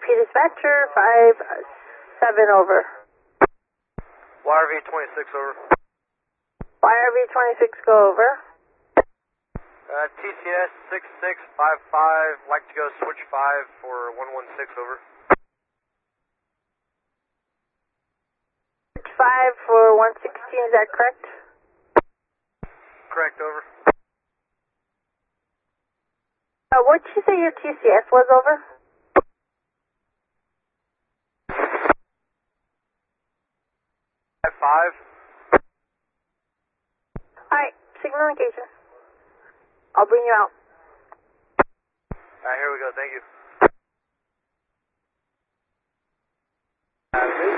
Dispatcher, 5-7 over. YRV-26 over. YRV-26, go over. TCS 6655, like to go switch 5 for 116 over. Switch 5 for 116, is that correct? Correct, over. What did you say your TCS was over? 5. Alright, signal engagement. I'll bring you out. Alright, here we go, thank you.